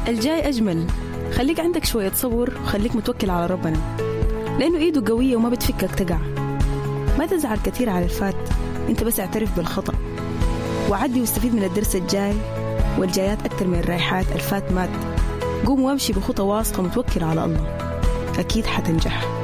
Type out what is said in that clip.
الجاي أجمل. خليك عندك شوية صبر وخليك متوكل على ربنا، لأنه إيده قوية وما بتفكك تقع. ما تزعل كثير على الفات، أنت بس اعترف بالخطأ وعدي واستفيد من الدرس الجاي، والجايات أكتر من الرايحات. الفات مات. قوم وامشي بخطى واثقة متوكل على الله، أكيد حتنجح.